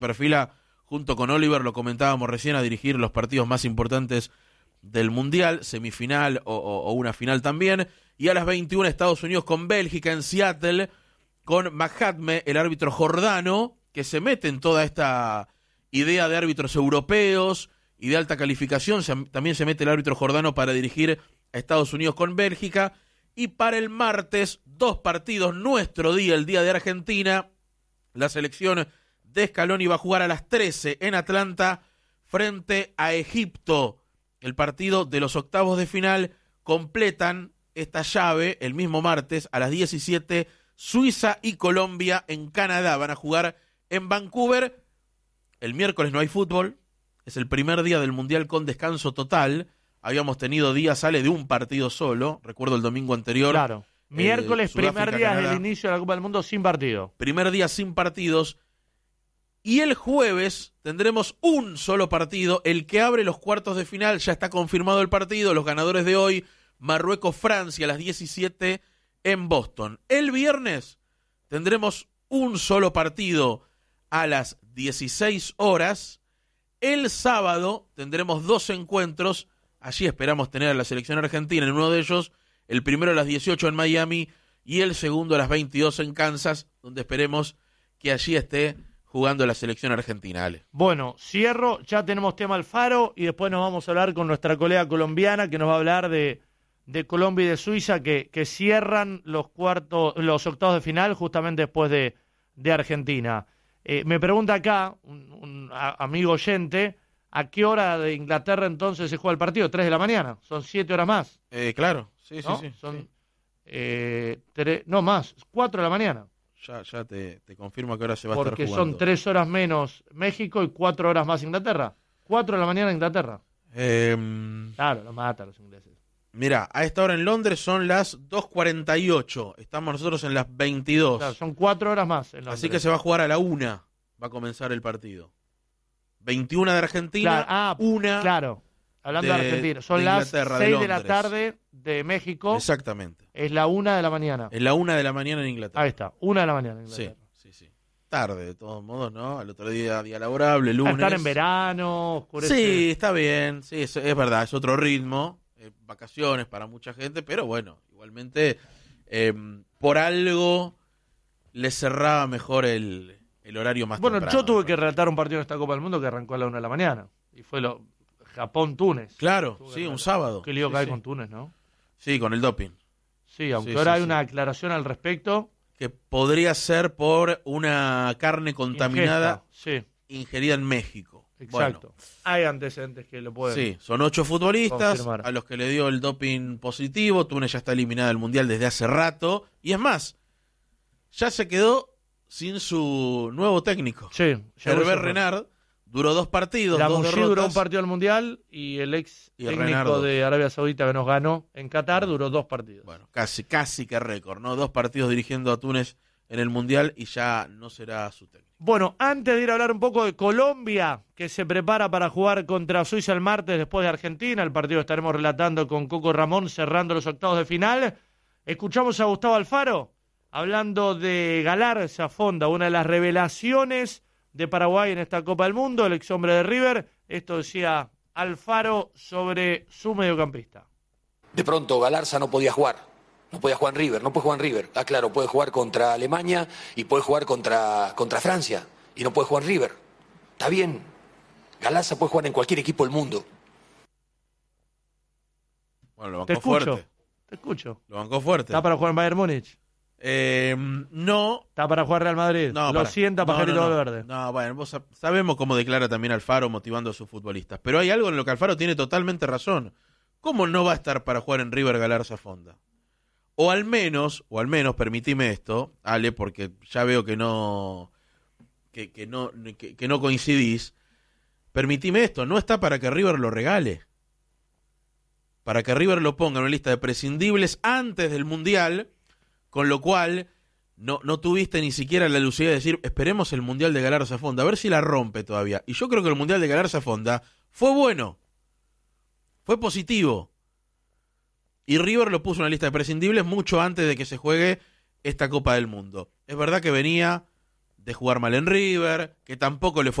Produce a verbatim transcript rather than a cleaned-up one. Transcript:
perfila junto con Oliver, lo comentábamos recién, a dirigir los partidos más importantes del Mundial, semifinal o, o, o una final también. Y a las veintiuna Estados Unidos con Bélgica en Seattle, con Mahatme, el árbitro jordano, que se mete en toda esta idea de árbitros europeos y de alta calificación. Se, también se mete el árbitro jordano para dirigir a Estados Unidos con Bélgica. Y para el martes, dos partidos, nuestro día, el día de Argentina. La selección de Scaloni va a jugar a las trece en Atlanta frente a Egipto. El partido de los octavos de final completan esta llave el mismo martes a las diecisiete. Suiza y Colombia en Canadá van a jugar en Vancouver. El miércoles no hay fútbol. Es el primer día del Mundial con descanso total. Habíamos tenido días, Ale, de un partido solo. Recuerdo el domingo anterior. Claro. Miércoles, eh, primer día Canadá. del inicio de la Copa del Mundo sin partido. Primer día sin partidos. Y el jueves tendremos un solo partido. El que abre los cuartos de final. Ya está confirmado el partido. Los ganadores de hoy, Marruecos-Francia a las diecisiete en Boston. El viernes tendremos un solo partido a las dieciséis horas. El sábado tendremos dos encuentros. Allí esperamos tener a la selección argentina en uno de ellos. El primero a las dieciocho en Miami y el segundo a las veintidós en Kansas, donde esperemos que allí esté jugando la selección argentina. Ale. Bueno, cierro, ya tenemos tema Alfaro y después nos vamos a hablar con nuestra colega colombiana que nos va a hablar de, de Colombia y de Suiza que, que cierran los cuartos, los octavos de final justamente después de, de Argentina. Eh, me pregunta acá un, un a, amigo oyente, ¿a qué hora de Inglaterra entonces se juega el partido? ¿Tres de la mañana? ¿Son siete horas más? Eh, claro, sí, ¿No? sí, sí. Son, sí. Eh, tres, no más, cuatro de la mañana. Ya, ya te, te confirmo que ahora se va a Porque estar jugando. son tres horas menos México y cuatro horas más Inglaterra. Cuatro de la mañana Inglaterra. Eh, Claro, lo matan los ingleses. Mira, a esta hora en Londres son las dos cuarenta y ocho. Estamos nosotros en las veintidós. Claro, son cuatro horas más en Londres. Así que se va a jugar a la una. Va a comenzar el partido. veintiuna de Argentina, Claro, ah, una claro. Hablando de, de- Argentina, son de las Inglaterra, de seis de la Londres. tarde de México. Exactamente. Es la una de la mañana. Es la una de la mañana en Inglaterra. Ahí está, una de la mañana en Sí, Inglaterra. sí, sí. Tarde, de todos modos, ¿no? Al otro día, día laborable, lunes. Están en verano, oscurece. Sí, está bien. Sí, es, es verdad, es otro ritmo. Eh, vacaciones para mucha gente, pero bueno, igualmente, eh, por algo le cerraba mejor el, el horario más Bueno, temprano. yo tuve que relatar un partido en esta Copa del Mundo que arrancó a la una de la mañana. Y fue lo Japón-Túnez. Claro, Tuve que sí, un relatar. sábado. Qué lío Sí, que hay sí. con Túnez, ¿no? Sí, con el doping. Sí, aunque Sí, ahora sí, hay sí. una aclaración al respecto. Que podría ser por una carne contaminada Ingesta, sí, ingerida en México. exacto. Bueno, Hay antecedentes que lo pueden. sí, son ocho futbolistas confirmar. a los que le dio el doping positivo. Túnez ya está eliminada del Mundial desde hace rato. Y es más, ya se quedó sin su nuevo técnico. Sí, llegó Hervé ese- Renard duró dos partidos, La dos Mouchi derrotas. duró un partido al Mundial y el ex Y técnico Renardo. de Arabia Saudita que nos ganó en Qatar duró dos partidos. Bueno, casi, casi que récord, ¿no? Dos partidos dirigiendo a Túnez en el Mundial y ya no será su técnico. Bueno, antes de ir a hablar un poco de Colombia, que se prepara para jugar contra Suiza el martes después de Argentina, el partido estaremos relatando con Coco Ramón cerrando los octavos de final, escuchamos a Gustavo Alfaro hablando de Galarza Fonda, una de las revelaciones de Paraguay en esta Copa del Mundo, el ex hombre de River. Esto decía Alfaro sobre su mediocampista. De pronto Galarza no podía jugar, no podía jugar en River, no puede jugar en River. Ah, claro, puede jugar contra Alemania y puede jugar contra, contra Francia y no puede jugar en River. Está bien, Galarza puede jugar en cualquier equipo del mundo. Bueno, lo Te bancó escucho, fuerte. te escucho. Lo bancó fuerte. ¿Está para jugar en Bayern Múnich? Eh, no. ¿Está para jugar Real Madrid? No, Lo para. sienta No, Pajarito no, no. Valverde. No, bueno, vos sab- sabemos cómo declara también Alfaro motivando a sus futbolistas. Pero hay algo en lo que Alfaro tiene totalmente razón. ¿Cómo no va a estar para jugar en River Galarza Fonda? O al menos, o al menos, permitime esto, Ale, porque ya veo que no, que, que no, que, que no coincidís. Permitime esto, no está para que River lo regale. Para que River lo ponga en una lista de prescindibles antes del Mundial, con lo cual no, no tuviste ni siquiera la lucidez de decir, esperemos el Mundial de Galarza Fonda, a ver si la rompe todavía. Y yo creo que el Mundial de Galarza Fonda fue bueno, fue positivo. Y River lo puso en una lista de prescindibles mucho antes de que se juegue esta Copa del Mundo. Es verdad que venía de jugar mal en River, que tampoco le fue